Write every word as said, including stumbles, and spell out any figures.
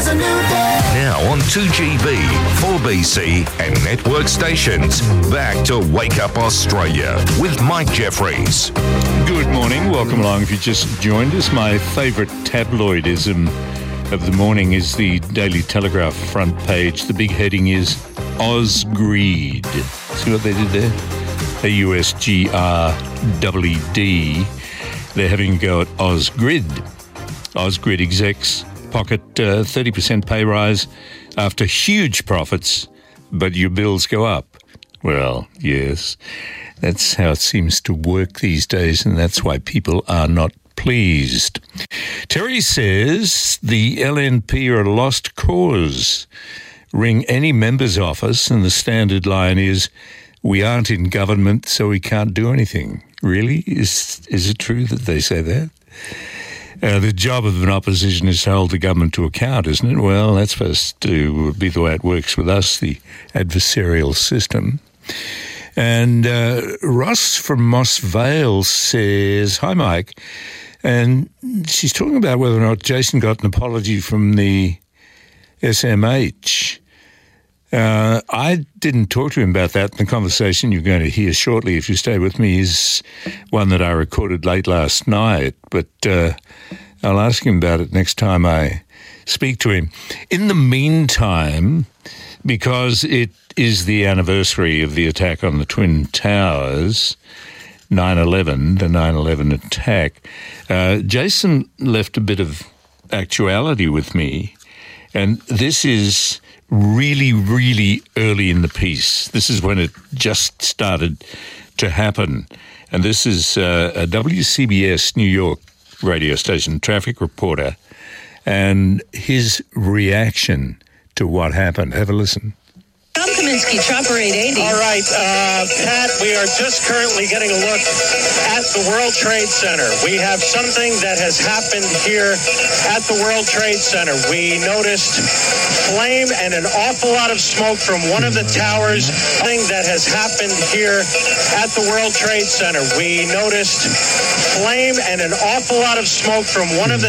a new day. Now on two G B, four B C and network stations. Back to Wake Up Australia with Mike Jeffries. Good morning. Welcome along if you just joined us. My favourite tabloidism of the morning is the Daily Telegraph front page. The big heading is Ausgrid. See what they did there? A U S G R E E D. They're having a go at Ausgrid. Ausgrid execs pocket uh, thirty percent pay rise after huge profits, but your bills go up. Well, yes, that's how it seems to work these days, and that's why people are not pleased. Terry says the L N P are a lost cause. Ring any member's office, and the standard line is, we aren't in government, so we can't do anything. Really? Is, is it true that they say that? Uh, the job of an opposition is to hold the government to account, isn't it? Well, that's supposed to be the way it works with us, the adversarial system. And uh, Ross from Moss Vale says, hi, Mike. And she's talking about whether or not Jason got an apology from the S M H. Uh, I didn't talk to him about that. The conversation you're going to hear shortly, if you stay with me, is one that I recorded late last night. But uh, I'll ask him about it next time I speak to him. In the meantime, because it is the anniversary of the attack on the Twin Towers, nine eleven, the nine eleven attack, uh, Jason left a bit of actuality with me. And this is really, really early in the piece. This is when it just started to happen. And this is uh, a W C B S New York radio station traffic reporter and his reaction to what happened. Have a listen. Tom Kaminsky, Chopper eight eighty. All right, uh, Pat, we are just currently getting a look at the World Trade Center. We have something that has happened here at the World Trade Center. We noticed flame and an awful lot of smoke from one of the towers. Something that has happened here at the World Trade Center. We noticed flame and an awful lot of smoke from one of the